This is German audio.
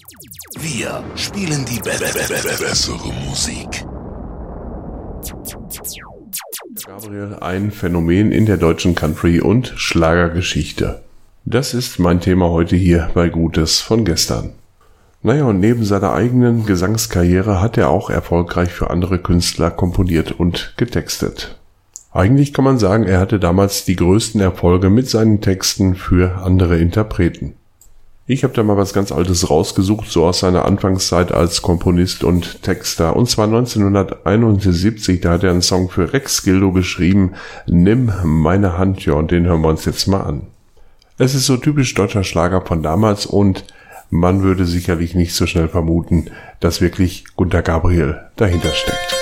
Wir spielen die bessere Musik. Gabriel, ein Phänomen in der deutschen Country- und Schlagergeschichte. Das ist mein Thema heute hier bei Gutes von gestern. Naja, und neben seiner eigenen Gesangskarriere hat er auch erfolgreich für andere Künstler komponiert und getextet. Eigentlich kann man sagen, er hatte damals die größten Erfolge mit seinen Texten für andere Interpreten. Ich habe da mal was ganz Altes rausgesucht, so aus seiner Anfangszeit als Komponist und Texter. Und zwar 1971, da hat er einen Song für Rex Gildo geschrieben, Nimm meine Hand, ja, und den hören wir uns jetzt mal an. Es ist so typisch deutscher Schlager von damals und man würde sicherlich nicht so schnell vermuten, dass wirklich Gunter Gabriel dahinter steckt.